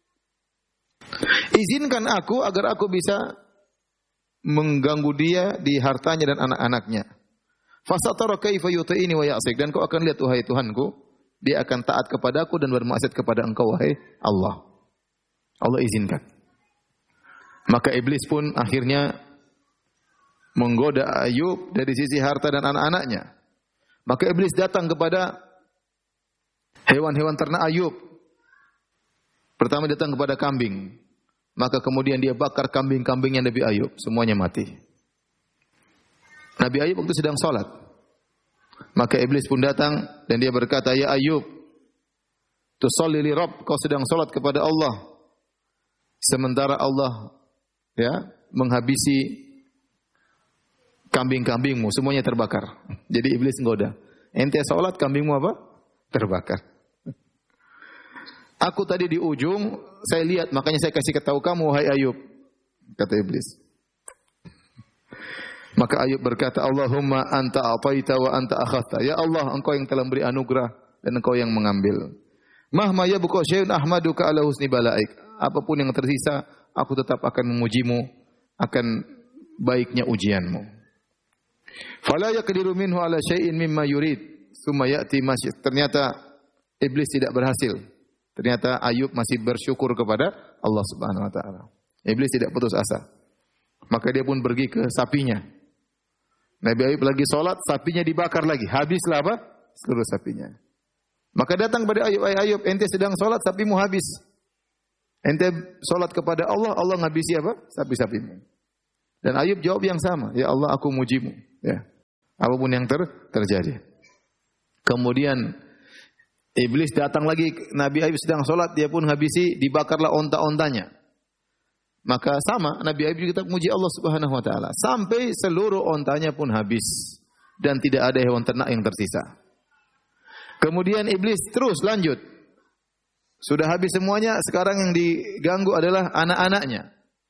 Izinkan aku agar aku bisa mengganggu dia di hartanya dan anak-anaknya. Fasatara kaifa yuti'ini wa ya'sik, dan kau akan lihat wahai Tuhanku, dia akan taat kepadaku dan bermaksiat kepada engkau wahai Allah. Allah izinkan. Maka iblis pun akhirnya menggoda Ayub dari sisi harta dan anak-anaknya. Maka iblis datang kepada hewan-hewan ternak Ayub. Pertama datang kepada kambing. Maka kemudian dia bakar kambing-kambingnya Nabi Ayub, semuanya mati. Nabi Ayub waktu sedang salat. Maka iblis pun datang dan dia berkata, "Ya Ayub, tusalli li Rabb, kau sedang salat kepada Allah. Sementara Allah, ya, menghabisi kambing-kambingmu, semuanya terbakar." Jadi iblis ngoda. Ente salat, kambingmu apa? Terbakar. Aku tadi di ujung, saya lihat, makanya saya kasih tahu kamu, wahai Ayub, kata iblis. Maka Ayub berkata, Allahumma anta ataita wa anta akhadta. Ya Allah, engkau yang telah beri anugerah dan engkau yang mengambil. Mahma yabqa syai'un ahmaduka ala husni balaik. Apapun yang tersisa, aku tetap akan memujimu akan baiknya ujianmu. Fala yaqdiru minhu ala syai'in mimma yurid, tsumma ya'ti masy. Ternyata iblis tidak berhasil. Ternyata Ayub masih bersyukur kepada Allah Subhanahu wa taala. Iblis tidak putus asa. Maka dia pun pergi ke sapinya. Nabi Ayub lagi sholat, sapinya dibakar lagi. Habislah apa? Seluruh sapinya. Maka datang pada Ayub, Ayub, ente sedang sholat, sapimu habis. Ente sholat kepada Allah, Allah ngabisi apa? Sapi-sapimu. Dan Ayub jawab yang sama. Ya Allah, aku mujimu. Ya. Apapun yang terjadi. Kemudian iblis datang lagi, Nabi Ayub sedang sholat, dia pun habisi, dibakarlah onta-ontanya. Maka sama, Nabi Ayub juga memuji Allah Subhanahu wa taala sampai seluruh ontanya pun habis dan tidak ada hewan ternak yang tersisa. Kemudian iblis terus lanjut. Sudah habis semuanya, sekarang yang diganggu adalah anak-anaknya.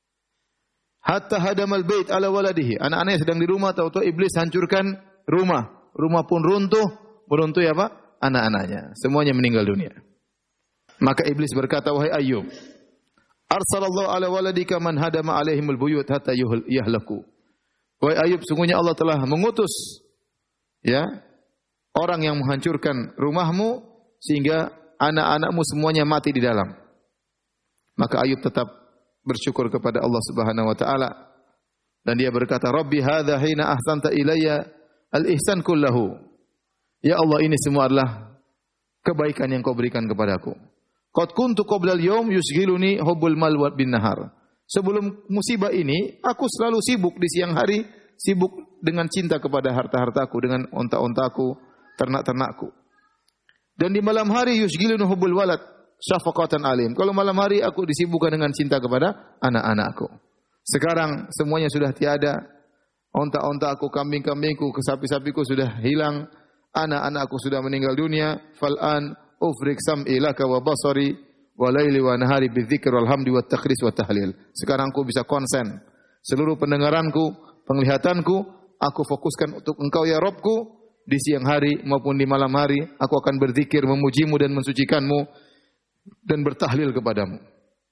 Hatta hadamal bait ala waladihi. Anak-anaknya sedang di rumah, tahu-tahu iblis hancurkan rumah. Rumah pun runtuh, meruntuhi apa? Anak-anaknya. Semuanya meninggal dunia. Maka iblis berkata, wahai Ayub, arsalallahu ala waladika man hadama alaihimul buyut hatta yahlaku. Wahai Ayub, sungguhnya Allah telah mengutus ya orang yang menghancurkan rumahmu sehingga anak-anakmu semuanya mati di dalam. Maka Ayub tetap bersyukur kepada Allah Subhanahu wa taala dan dia berkata, Rabbi hadza hina ahsanta ilayya al-ihsan kullahu. Ya Allah, ini semua adalah kebaikan yang kau berikan kepadaku. Qad kuntu qabla al-yawm yusghiluni hubbul mal bin nahar. Sebelum musibah ini, aku selalu sibuk di siang hari, sibuk dengan cinta kepada harta-hartaku, dengan onta-ontaku, ternak-ternakku. Dan di malam hari yusghiluni hubbul walad syafaqatan alim. Kalau malam hari aku disibukkan dengan cinta kepada anak-anakku. Sekarang semuanya sudah tiada. Onta-ontaku, kambing-kambingku, sapi-sapiku sudah hilang. Anak-anakku sudah meninggal dunia. Fal'an ufrik sam'i laka wa basari wa laili wa nahari bidzikr wal hamdi wat takhris wa tahlil. Sekarang aku bisa konsen. Seluruh pendengaranku, penglihatanku, aku fokuskan untuk Engkau ya Rabbku di siang hari maupun di malam hari. Aku akan berzikir, memujimu dan mensucikanmu dan bertahlil kepadamu.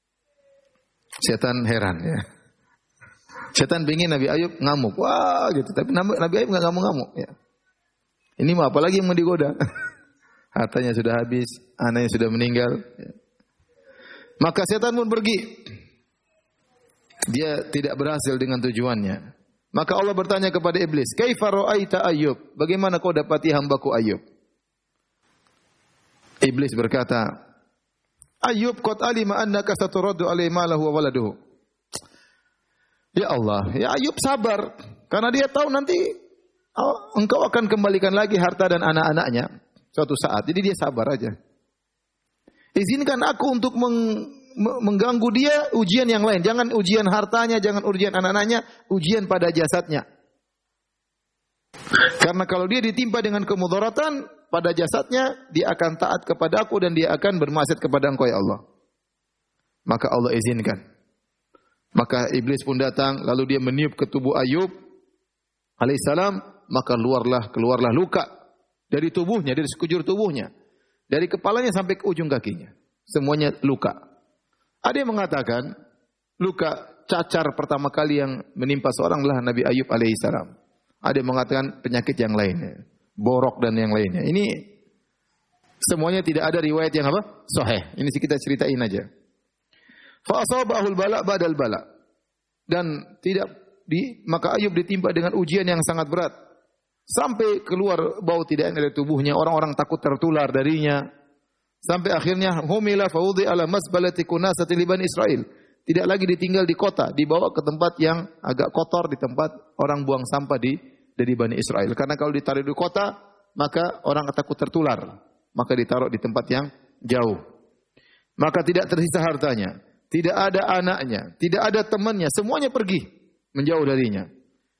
Setan heran ya. Setan ingin Nabi Ayub ngamuk. Wah gitu. Tapi Nabi Ayub enggak ngamuk-ngamuk ya. Ini mah apalagi yang mau digoda. Hartanya sudah habis, anaknya sudah meninggal. Maka setan pun pergi. Dia tidak berhasil dengan tujuannya. Maka Allah bertanya kepada iblis, "Kaifa ra'aita Ayyub? Bagaimana kau dapati hambaku Ayyub?" Iblis berkata, "Ayyub qad alima annaka saturaddu alaihi malahu wa waladuhu." Ya Allah, ya Ayyub sabar karena dia tahu nanti engkau akan kembalikan lagi harta dan anak-anaknya suatu saat. Jadi dia sabar aja. Izinkan aku untuk mengganggu dia ujian yang lain. Jangan ujian hartanya, jangan ujian anak-anaknya, ujian pada jasadnya. Karena kalau dia ditimpa dengan kemudaratan pada jasadnya, dia akan taat kepada aku dan dia akan bermaksiat kepada Engkau ya Allah. Maka Allah izinkan. Maka iblis pun datang, lalu dia meniup ke tubuh Ayyub alaihissalam, maka keluarlah luka dari tubuhnya, dari sekujur tubuhnya. Dari kepalanya sampai ke ujung kakinya. Semuanya luka. Ada yang mengatakan, luka cacar pertama kali yang menimpa seorang adalah Nabi Ayyub alaihissalam. Ada yang mengatakan penyakit yang lainnya. Borok dan yang lainnya. Ini semuanya tidak ada riwayat yang apa? Sahih. Ini kita ceritain aja. Fa asabahul bala badal bala. Dan maka Ayyub ditimpa dengan ujian yang sangat berat. Sampai keluar bau tidak enak dari tubuhnya, orang-orang takut tertular darinya. Sampai akhirnya humila faudi ala masbalati kunasati li Bani Israil. Tidak lagi ditinggal di kota, dibawa ke tempat yang agak kotor, di tempat orang buang sampah dari Bani Israil. Karena kalau ditaruh di kota, maka orang takut tertular. Maka ditaruh di tempat yang jauh. Maka tidak tersisa hartanya, tidak ada anaknya, tidak ada temannya, semuanya pergi menjauh darinya.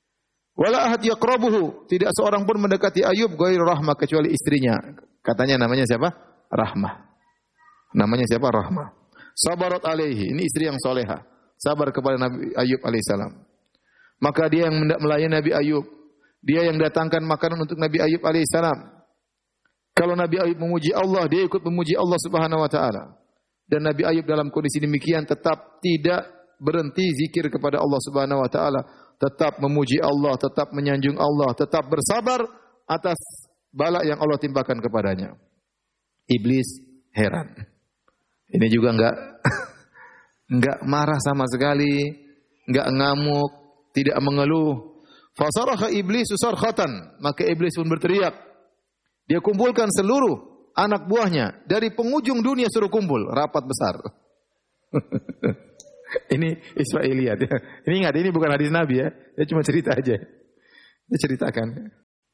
Wala ahad yaqrabuhu, tidak seorang pun mendekati Ayyub ghairu Rahmah kecuali istrinya. Katanya namanya siapa? Rahmah. Namanya siapa? Rahmah. Sabarat alaihi, ini istri yang soleha. Sabar kepada Nabi Ayyub alaihissalam. Maka dia yang melayani Nabi Ayyub. Dia yang datangkan makanan untuk Nabi Ayyub alaihissalam. Kalau Nabi Ayyub memuji Allah, dia ikut memuji Allah Subhanahu wa taala. Dan Nabi Ayyub dalam kondisi demikian tetap tidak berhenti zikir kepada Allah Subhanahu wa taala. Tetap memuji Allah, tetap menyanjung Allah, tetap bersabar atas bala yang Allah timpakan kepadanya. Iblis heran. Ini juga enggak marah sama sekali, enggak ngamuk, tidak mengeluh. Fasaraha iblis sarkhatan, maka iblis pun berteriak. Dia kumpulkan seluruh anak buahnya dari penghujung dunia, suruh kumpul, rapat besar. Ini Israiliyat ya. Ini ingat, ini bukan hadis Nabi ya. Dia cuma cerita aja. Dia ceritakan.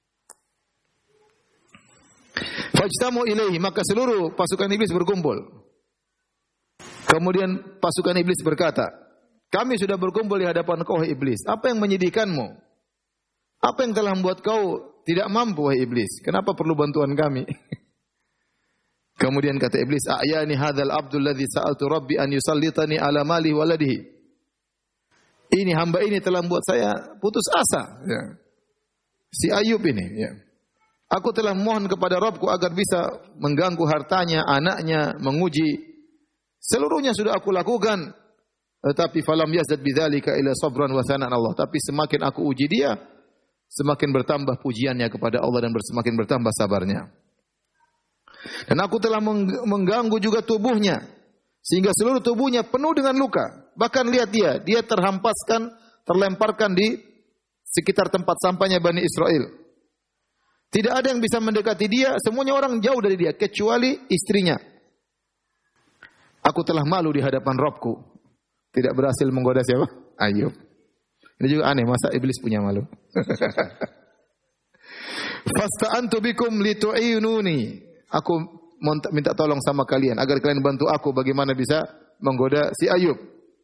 Fajtamu ilaihi, maka seluruh pasukan iblis berkumpul. Kemudian pasukan iblis berkata, kami sudah berkumpul di hadapan kau, wahai iblis. Apa yang menyedihkanmu? Apa yang telah membuat kau tidak mampu, wahai iblis? Kenapa perlu bantuan kami? Kemudian kata iblis, "A'yani hadzal abdul ladzi sa'altu rabbi an yusallitani ala mali waladihi." Ini hamba ini telah membuat saya putus asa. Ya. Si Ayub ini. Ya. Aku telah mohon kepada Rabbku agar bisa mengganggu hartanya, anaknya, menguji. Seluruhnya sudah aku lakukan. Tetapi falam yazdad bidzalika ila sabran wa thanan Allah. Tapi semakin aku uji dia, semakin bertambah pujiannya kepada Allah dan semakin bertambah sabarnya. Dan aku telah mengganggu juga tubuhnya, sehingga seluruh tubuhnya penuh dengan luka. Bahkan lihat dia terhampaskan, terlemparkan di sekitar tempat sampahnya Bani Israel. Tidak ada yang bisa mendekati dia, semuanya orang jauh dari dia, kecuali istrinya. Aku telah malu di hadapan Rabbku. Tidak berhasil menggoda siapa? Ayub. Ini juga aneh, masa iblis punya malu? Fasta'antu bikum litu'inuni. Aku minta tolong sama kalian agar kalian bantu aku bagaimana bisa menggoda si Ayub.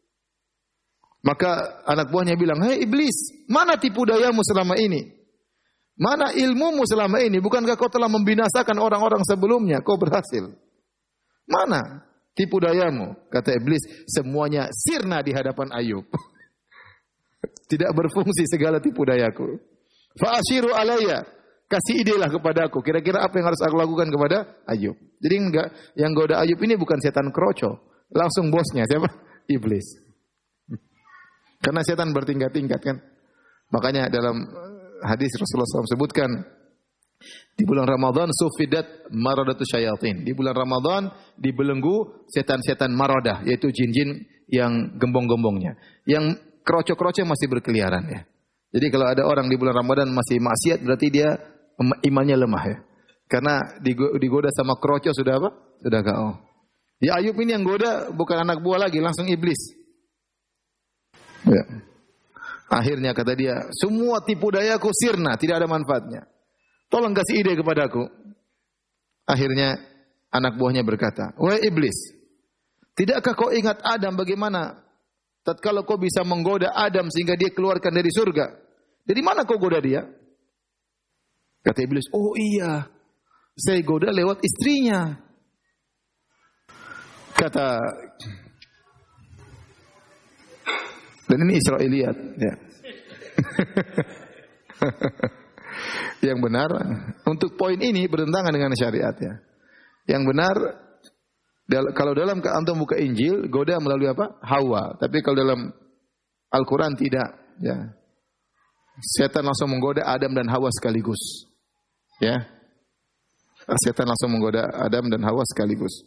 Maka anak buahnya bilang, "Hei iblis, mana tipu dayamu selama ini? Mana ilmumu selama ini? Bukankah kau telah membinasakan orang-orang sebelumnya? Kau berhasil. Mana tipu dayamu?" Kata iblis, "Semuanya sirna di hadapan Ayub." Tidak berfungsi segala tipu dayaku. Fa ashiru alayya. Kasih ide lah kepada aku. Kira-kira apa yang harus aku lakukan kepada Ayub? Jadi enggak, yang goda Ayub ini bukan setan kroco. Langsung bosnya siapa? Iblis. Karena setan bertingkat-tingkat kan. Makanya dalam hadis Rasulullah SAW sebutkan, di bulan Ramadan sufidat maradatu syayatin. Di bulan Ramadan dibelenggu setan-setan maradah, yaitu jin-jin yang gembong-gembongnya. Yang kroco-kroco masih berkeliaran ya. Jadi kalau ada orang di bulan Ramadan masih maksiat, berarti dia imannya lemah ya. Karena digoda sama kroco sudah apa? Sudah kau. Ya Ayub ini yang goda bukan anak buah lagi, langsung iblis. Ya. Akhirnya kata dia, semua tipu dayaku sirna, tidak ada manfaatnya. Tolong kasih ide kepadaku. Akhirnya anak buahnya berkata, "Wahai iblis, tidakkah kau ingat Adam bagaimana tatkala kau bisa menggoda Adam sehingga dia keluarkan dari surga? Dari mana kau goda dia?" Kata iblis, "Oh iya, saya goda lewat istrinya." Kata, dan ini Israiliyat ya. Yang benar, untuk poin ini bertentangan dengan syariat ya. Yang benar, kalau dalam antum buka Injil, goda melalui apa? Hawa. Tapi kalau dalam Al-Quran tidak. Ya. Setan langsung menggoda Adam dan Hawa sekaligus. Ya. Setan langsung menggoda Adam dan Hawa sekaligus.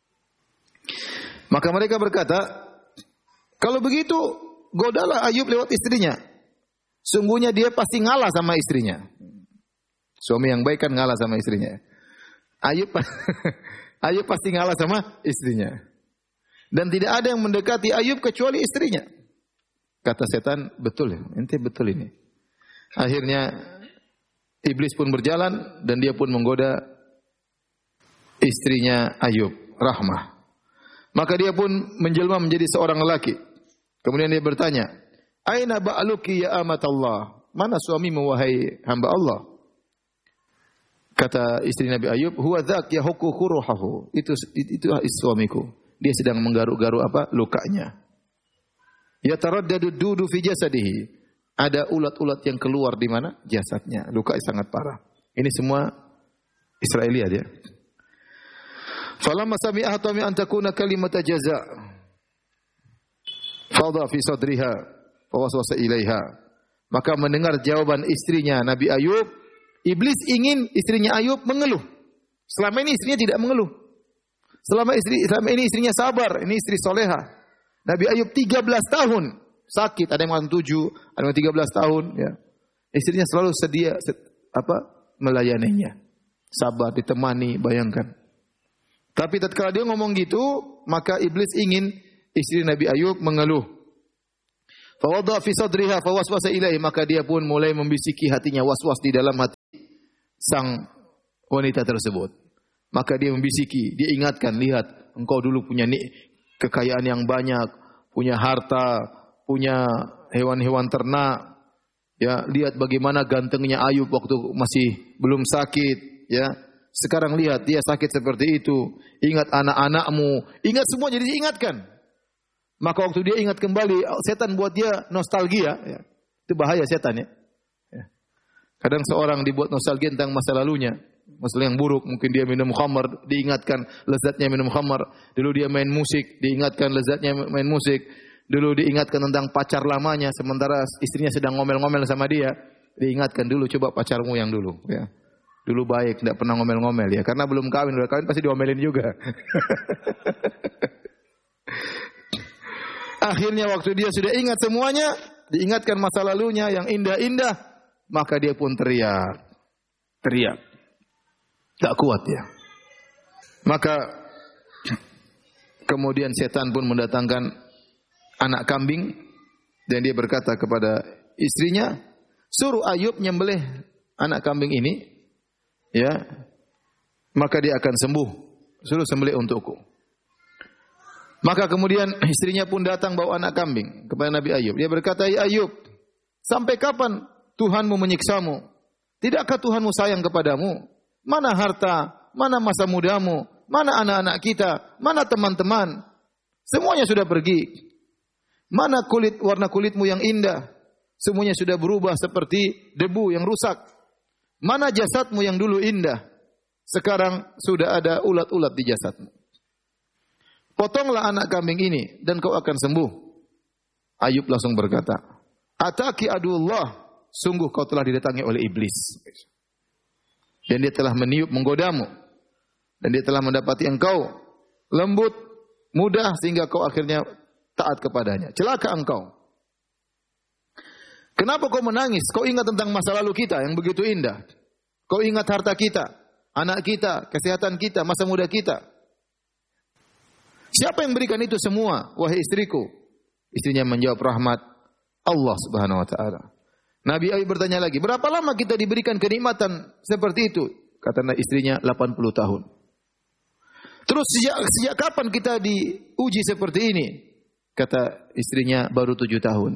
Maka mereka berkata, kalau begitu, godalah Ayub lewat istrinya. Sungguhnya dia pasti ngalah sama istrinya. Suami yang baik kan ngalah sama istrinya. Ayub pasti ngalah sama istrinya. Dan tidak ada yang mendekati Ayub kecuali istrinya. Kata setan, betul ya, ente betul ini. Akhirnya iblis pun berjalan dan dia pun menggoda istrinya Ayub, Rahmah. Maka dia pun menjelma menjadi seorang lelaki. Kemudian dia bertanya, "Aina ba'aluki ya amatallah?" Mana suamimu wahai hamba Allah? Kata istri Nabi Ayub, "Huwa dzak yahuku khuruhahu." Itu suamiku. Dia sedang menggaruk-garuk apa? Lukanya. Yataraddadu dudu fi jasadihi. Ada ulat-ulat yang keluar di mana? Jasadnya. Luka sangat parah. Ini semua Israiliyat ya. Falamma sami'aha tami an takuna kalimat jaza. Fadha fi sadriha wa waswasa ilaiha. Maka mendengar jawaban istrinya Nabi Ayub, iblis ingin istrinya Ayub mengeluh. Selama ini istrinya tidak mengeluh. Selama ini istrinya sabar, ini istri soleha. Nabi Ayub 13 tahun sakit, ada yang 7, ada yang 13 tahun ya. Istrinya selalu sedia melayaninya. Sabar, ditemani, bayangkan. Tapi tatkala dia ngomong gitu, maka iblis ingin istri Nabi Ayub mengeluh. Fawadha fi sadriha fawaswasa ilaihi, maka dia pun mulai membisiki hatinya, waswas di dalam hati sang wanita tersebut. Maka dia membisiki, dia ingatkan, lihat, engkau dulu punya kekayaan yang banyak, punya harta, punya hewan-hewan ternak. Ya, lihat bagaimana gantengnya Ayub waktu masih belum sakit, ya. Sekarang lihat dia sakit seperti itu. Ingat anak-anakmu, ingat semua, jadi diingatkan. Maka waktu dia ingat kembali, setan buat dia nostalgia, ya. Itu bahaya setan, ya. Kadang seorang dibuat nostalgia tentang masa lalunya, masa yang buruk, mungkin dia minum khamar, diingatkan lezatnya minum khamar. Dulu dia main musik, diingatkan lezatnya main musik. Dulu diingatkan tentang pacar lamanya, sementara istrinya sedang ngomel-ngomel sama dia, diingatkan dulu, coba pacarmu yang dulu, ya. Dulu baik, tidak pernah ngomel-ngomel, ya. Karena belum kawin, udah kawin pasti diomelin juga. Akhirnya waktu dia sudah ingat semuanya, diingatkan masa lalunya yang indah-indah, maka dia pun teriak. Tak kuat ya. Maka kemudian setan pun mendatangkan anak kambing dan dia berkata kepada istrinya, suruh Ayub nyembelih anak kambing ini, ya, maka dia akan sembuh. Suruh sembelih untukku. Maka kemudian istrinya pun datang bawa anak kambing kepada Nabi Ayub. Dia berkata, ya Ayub, sampai kapan Tuhanmu menyiksamu? Tidakkah Tuhanmu sayang kepadamu? Mana harta? Mana masa mudamu? Mana anak-anak kita? Mana teman-teman? Semuanya sudah pergi. Mana warna kulitmu yang indah? Semuanya sudah berubah seperti debu yang rusak. Mana jasadmu yang dulu indah? Sekarang sudah ada ulat-ulat di jasadmu. Potonglah anak kambing ini dan kau akan sembuh. Ayub langsung berkata, ataki adullah, sungguh kau telah didatangi oleh iblis. Dan dia telah meniup menggodamu. Dan dia telah mendapati engkau lembut, mudah sehingga kau akhirnya taat kepadanya. Celaka engkau. Kenapa kau menangis? Kau ingat tentang masa lalu kita yang begitu indah. Kau ingat harta kita, anak kita, kesehatan kita, masa muda kita. Siapa yang berikan itu semua? Wahai istriku. Istrinya menjawab, rahmat Allah Subhanahu wa taala. Nabi Ayub bertanya lagi, berapa lama kita diberikan kenikmatan seperti itu? Kata istrinya, 80 tahun. Terus sejak kapan kita diuji seperti ini? Kata istrinya, baru 7 tahun.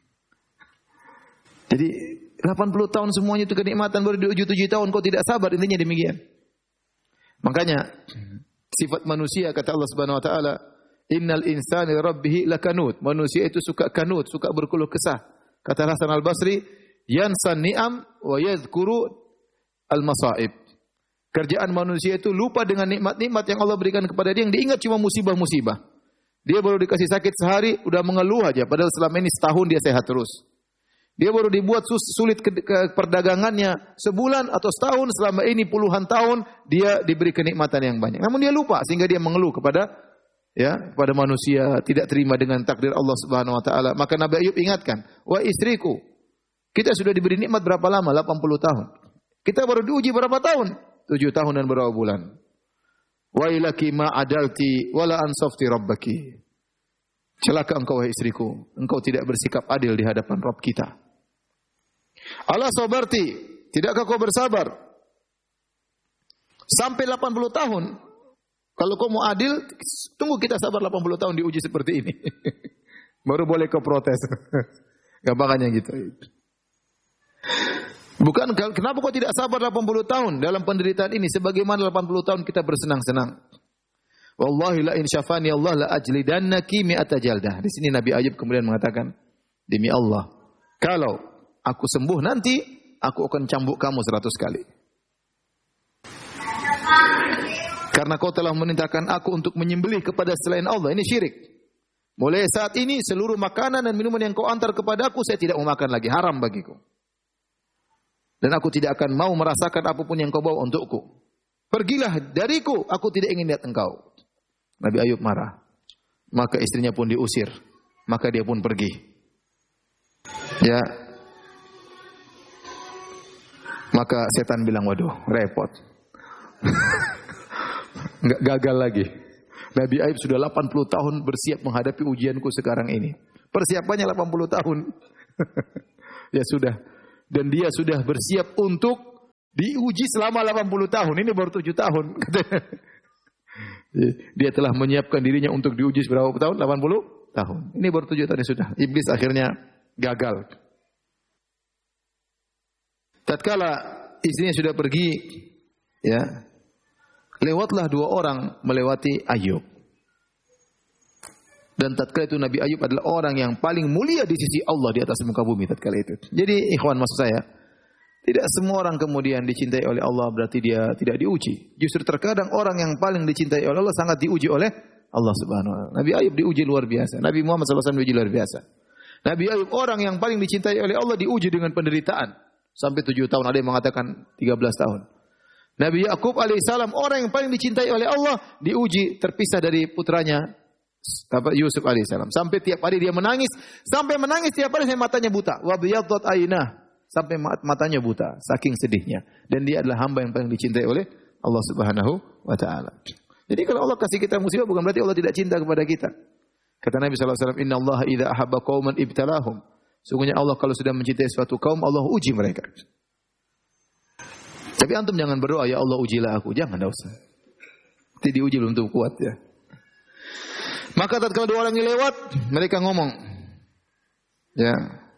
Jadi 80 tahun semuanya itu kenikmatan, baru diuji 7 tahun, kau tidak sabar, intinya demikian. Makanya sifat manusia kata Allah Subhanahu wa taala, innal insana li rabbih lakanut. Manusia itu suka kanut, suka berkeluh kesah. Kata Hasan Al-Basri, yansan ni'am wa yadhkuru al-masaib. Kerjaan manusia itu lupa dengan nikmat-nikmat yang Allah berikan kepada dia, yang diingat cuma musibah-musibah. Dia baru dikasih sakit sehari, udah mengeluh aja, padahal selama ini setahun dia sehat terus. Dia baru dibuat sulit ke perdagangannya sebulan atau setahun, selama ini puluhan tahun dia diberi kenikmatan yang banyak. Namun dia lupa sehingga dia mengeluh kepada manusia, tidak terima dengan takdir Allah Subhanahu wa taala. Maka Nabi Ayub ingatkan, "Wah istriku, kita sudah diberi nikmat berapa lama? 80 tahun. Kita baru diuji berapa tahun? 7 tahun dan berapa bulan. Wailaki ma adalti wala ansafti rabbaki." Celaka engkau wahai istriku, engkau tidak bersikap adil di hadapan Rabb kita. Allah sabarti, tidakkah kau bersabar? Sampai 80 tahun. Kalau kau mau adil, tunggu kita sabar 80 tahun diuji seperti ini. Baru boleh kau protes. Gampangannya gitu. Bukan, kenapa kau tidak sabar 80 tahun dalam penderitaan ini? Sebagaimana 80 tahun kita bersenang-senang. Wallahi la in syafani Allah la ajlidannaki mi'ata jaldah. Di sini Nabi Ayub kemudian mengatakan, demi Allah, kalau aku sembuh nanti, aku akan cambuk kamu 100 kali. Karena kau telah memerintahkan aku untuk menyembelih kepada selain Allah. Ini syirik. Mulai saat ini, seluruh makanan dan minuman yang kau antar kepada aku, saya tidak mau makan lagi. Haram bagiku. Dan aku tidak akan mau merasakan apapun yang kau bawa untukku. Pergilah dariku, aku tidak ingin lihat engkau. Nabi Ayub marah. Maka istrinya pun diusir. Maka dia pun pergi. Ya. Maka setan bilang, waduh, repot. Enggak, gagal lagi. Nabi Ayub sudah 80 tahun bersiap menghadapi ujianku sekarang ini. Persiapannya 80 tahun. Ya sudah. Dan dia sudah bersiap untuk diuji selama 80 tahun. Ini baru 7 tahun. Dia telah menyiapkan dirinya untuk diuji berapa tahun? 80 tahun. Ini baru 7 tahun sudah. Iblis akhirnya gagal. Tatkala istrinya sudah pergi, ya, lewatlah 2 orang melewati Ayub. Dan tatkala itu Nabi Ayub adalah orang yang paling mulia di sisi Allah di atas muka bumi tatkala itu. Jadi ikhwan, maksud saya, tidak semua orang kemudian dicintai oleh Allah berarti dia tidak diuji. Justru terkadang orang yang paling dicintai oleh Allah sangat diuji oleh Allah Subhanahu wa taala. Nabi Ayub diuji luar biasa. Nabi Muhammad SAW diuji luar biasa. Nabi Ayub orang yang paling dicintai oleh Allah diuji dengan penderitaan. Sampai 7 tahun, ada yang mengatakan 13 tahun. Nabi Yakub alaihissalam orang yang paling dicintai oleh Allah diuji terpisah dari putranya Yusuf alaihissalam. Sampai tiap hari dia menangis, sampai menangis tiap hari sampai matanya buta. Wa biyaddat ainah, sampai matanya buta saking sedihnya. Dan dia adalah hamba yang paling dicintai oleh Allah Subhanahu wa taala. Jadi kalau Allah kasih kita musibah bukan berarti Allah tidak cinta kepada kita. Kata Nabi sallallahu alaihi wasallam, "Innallaha idza ahabba qauman ibtalahum." Sungguhnya Allah kalau sudah mencintai suatu kaum, Allah uji mereka. Tapi antum jangan berdoa, ya Allah ujilah aku. Jangan, enggak usah. Nanti diuji belum tentu kuat ya. Maka tatkala 2 orang ini lewat, mereka ngomong. Ya.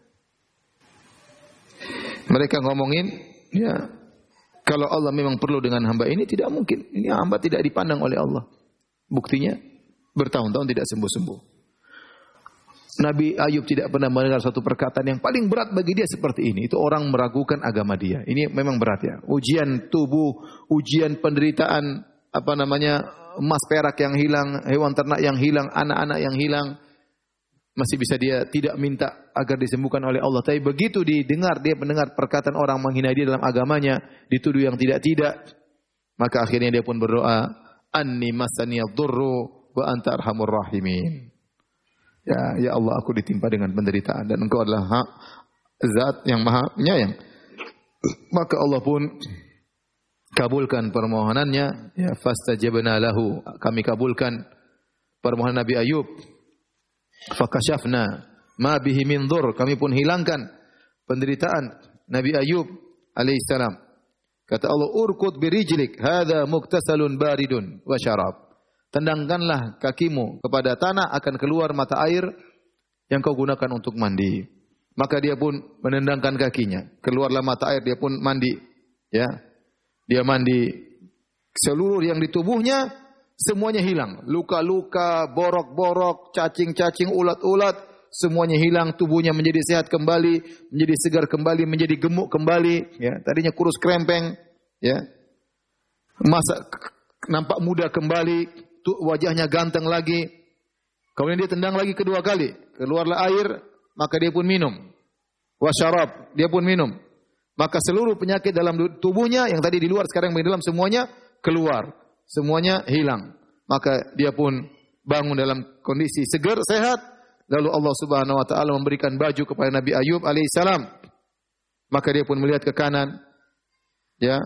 Mereka ngomongin, ya, kalau Allah memang perlu dengan hamba ini, tidak mungkin. Ini hamba tidak dipandang oleh Allah. Buktinya, bertahun-tahun tidak sembuh-sembuh. Nabi Ayub tidak pernah mendengar suatu perkataan yang paling berat bagi dia seperti ini. Itu orang meragukan agama dia. Ini memang berat ya. Ujian tubuh, ujian penderitaan, emas perak yang hilang, hewan ternak yang hilang, anak-anak yang hilang. Masih bisa dia tidak minta agar disembuhkan oleh Allah. Tapi begitu dia mendengar perkataan orang menghina dia dalam agamanya, dituduh yang tidak-tidak, maka akhirnya dia pun berdoa, "Anni masaniyadh-dhurru wa anta arhamur rahimin." Ya Allah, aku ditimpa dengan penderitaan dan Engkau adalah Zat yang Maha Penyayang. Maka Allah pun kabulkan permohonannya. Ya, fastajabna lahu. Kami kabulkan permohonan Nabi Ayub. Fakashafna ma bihi min dhur. Kami pun hilangkan penderitaan Nabi Ayub alaihissalam. Kata Allah, urkud birijlik, hadza muktasalun baridun wa syarab. Tendangkanlah kakimu kepada tanah, akan keluar mata air yang kau gunakan untuk mandi. Maka dia pun menendangkan kakinya. Keluarlah mata air, dia pun mandi. Ya, dia mandi. Seluruh yang di tubuhnya semuanya hilang. Luka-luka, borok-borok, cacing-cacing, ulat-ulat, semuanya hilang. Tubuhnya menjadi sehat kembali, menjadi segar kembali, menjadi gemuk kembali. Ya, tadinya kurus krempeng. Ya, nampak muda kembali. Wajahnya ganteng lagi. Kemudian dia tendang lagi kedua kali. Keluarlah air, maka dia pun minum. Wasyarab, dia pun minum. Maka seluruh penyakit dalam tubuhnya yang tadi di luar sekarang di dalam semuanya keluar. Semuanya hilang. Maka dia pun bangun dalam kondisi segar, sehat. Lalu Allah Subhanahu wa taala memberikan baju kepada Nabi Ayub alaihissalam. Maka dia pun melihat ke kanan. Ya.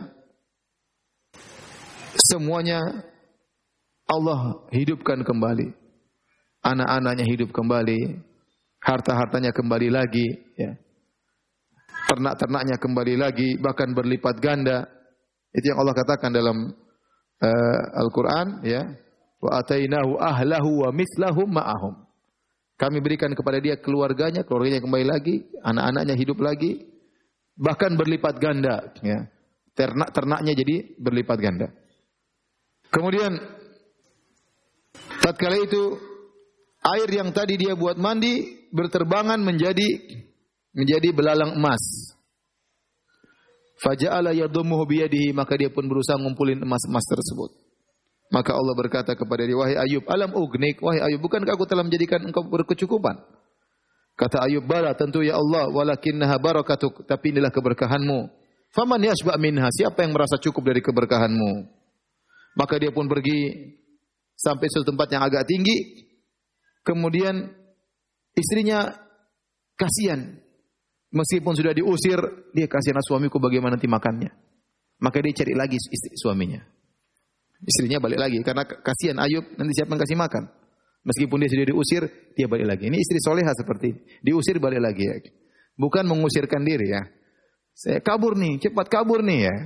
Semuanya Allah hidupkan kembali. Anak-anaknya hidup kembali. Harta-hartanya kembali lagi. Ya. Ternak-ternaknya kembali lagi. Bahkan berlipat ganda. Itu yang Allah katakan dalam Al-Quran. Ya. Wa atainahu ahlahu wa mislahum ma'ahum. Kami berikan kepada dia keluarganya kembali lagi. Anak-anaknya hidup lagi. Bahkan berlipat ganda. Ya. Ternak-ternaknya jadi berlipat ganda. Kemudian tatkala itu air yang tadi dia buat mandi berterbangan menjadi belalang emas. Faja'ala yadhummuhu biyadihi, maka dia pun berusaha ngumpulin emas-emas tersebut. Maka Allah berkata kepada dia, wahai Ayub, alam ugnik, wahai Ayub, bukankah aku telah menjadikan engkau berkecukupan? Kata Ayub, bala tentu ya Allah, walakinnaha barakatuk, tapi inilah keberkahanmu. Faman yashba' minha, siapa yang merasa cukup dari keberkahanmu? Maka dia pun pergi sampai suatu tempat yang agak tinggi. Kemudian istrinya kasihan Meskipun sudah diusir, dia kasihan suamiku bagaimana nanti makannya. Maka dia cari lagi istri suaminya. Istrinya balik lagi karena kasihan Ayub nanti siapa yang kasih makan. Meskipun dia sudah diusir, dia balik lagi. Ini istri soleha seperti ini. Diusir balik lagi ya. Bukan mengusirkan diri ya. Saya kabur nih, cepat kabur nih ya.